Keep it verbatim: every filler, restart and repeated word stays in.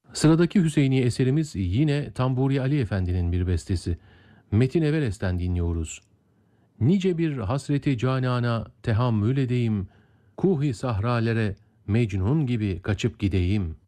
Sıradaki Hüseyini eserimiz yine Tamburi Ali Efendi'nin bir bestesi. Metin Everest'ten dinliyoruz. Nice bir hasreti canana tehammül edeyim, kuhi sahralere Mecnun gibi kaçıp gideyim.